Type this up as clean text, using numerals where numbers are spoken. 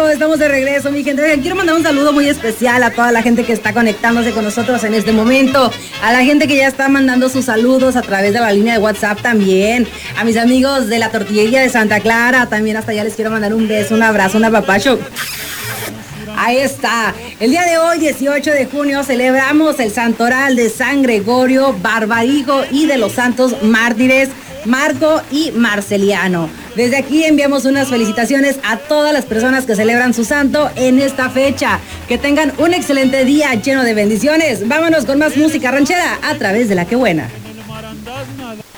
estamos de regreso, mi gente. Quiero mandar un saludo muy especial a toda la gente que está conectándose con nosotros en este momento, a la gente que ya está mandando sus saludos a través de la línea de WhatsApp también, a mis amigos de la tortillería de Santa Clara, también hasta allá les quiero mandar un beso, un abrazo, un apapacho. Ahí está. El día de hoy, 18 de junio, celebramos el Santoral de San Gregorio, Barbarigo y de los santos mártires Marco y Marceliano. Desde aquí enviamos unas felicitaciones a todas las personas que celebran su santo en esta fecha. Que tengan un excelente día lleno de bendiciones. Vámonos con más música ranchera a través de La Que Buena.